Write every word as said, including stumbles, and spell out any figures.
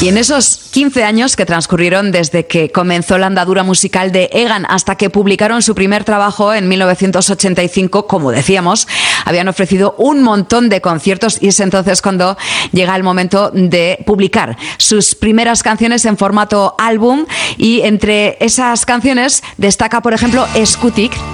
Y en esos quince años que transcurrieron desde que comenzó la andadura musical de Egan hasta que publicaron su primer trabajo en mil novecientos ochenta y cinco, como decíamos, habían ofrecido un montón de conciertos y es entonces cuando llega el momento de publicar sus primeras canciones en formato álbum y entre esas canciones destaca, por ejemplo, Skutik,